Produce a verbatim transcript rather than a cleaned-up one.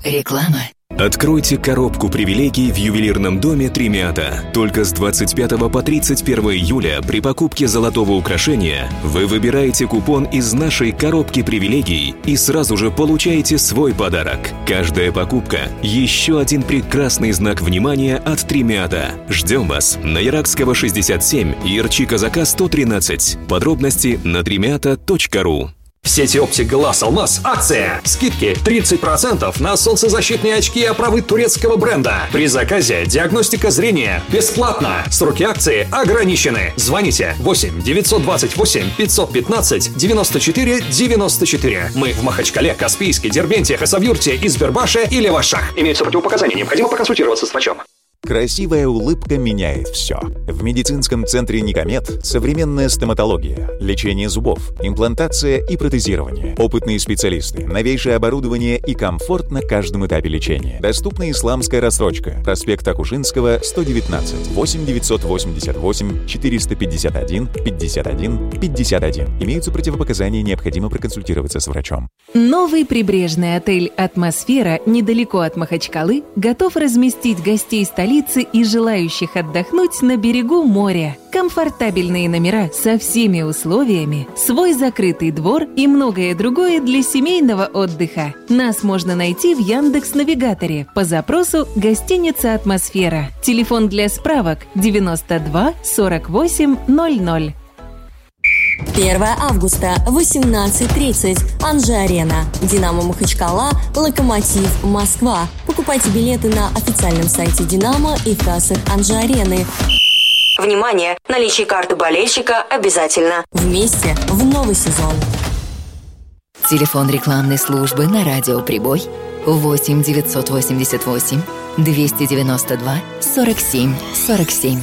Реклама. Откройте коробку привилегий в ювелирном доме Тремята. Только с двадцать пятого по тридцать первое июля при покупке золотого украшения вы выбираете купон из нашей коробки привилегий и сразу же получаете свой подарок. Каждая покупка – еще один прекрасный знак внимания от Тремята. Ждем вас на Яракского шестьдесят семь и Ирчи-Казака сто тринадцать. Подробности на тремята точка ру. В сети оптик Глаз Алмаз акция. Скидки тридцать процентов на солнцезащитные очки и оправы турецкого бренда. При заказе диагностика зрения бесплатно. Сроки акции ограничены. Звоните восемь девятьсот двадцать восемь пятьсот пятнадцать девяносто четыре девяносто четыре. Мы в Махачкале, Каспийске, Дербенте, Хасавюрте, Избербаше и Левашах. Имеются противопоказания. Необходимо проконсультироваться с врачом. Красивая улыбка меняет все. В медицинском центре Никомед современная стоматология, лечение зубов, имплантация и протезирование. Опытные специалисты, новейшее оборудование и комфорт на каждом этапе лечения. Доступна исламская рассрочка. Проспект Акушинского, сто девятнадцать. восемь девятьсот восемьдесят восемь четыреста пятьдесят один пятьдесят один пятьдесят один. Имеются противопоказания, необходимо проконсультироваться с врачом. Новый прибрежный отель «Атмосфера» недалеко от Махачкалы готов разместить гостей столицы и желающих отдохнуть на берегу моря. Комфортабельные номера со всеми условиями, свой закрытый двор и многое другое для семейного отдыха. Нас можно найти в Яндекс.Навигаторе по запросу «Гостиница Атмосфера». Телефон для справок девяносто два сорок восемь ноль ноль. первого августа, восемнадцать тридцать. Анжи-Арена. Динамо Махачкала, Локомотив Москва. Покупайте билеты на официальном сайте Динамо и в кассах Анжи-Арены. Внимание! Наличие карты болельщика обязательно. Вместе в новый сезон. Телефон рекламной службы на радио «Прибой» восемь девятьсот восемьдесят восемь двести девяносто два сорок семь сорок семь.